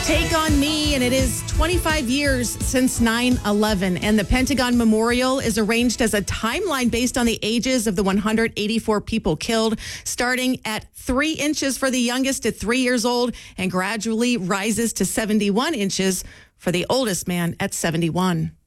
Take on Me, and it is 25 years since 9/11, and the Pentagon Memorial is arranged as a timeline based on the ages of the 184 people killed, starting at 3 inches for the youngest at 3 years old and gradually rises to 71 inches for the oldest man at 71.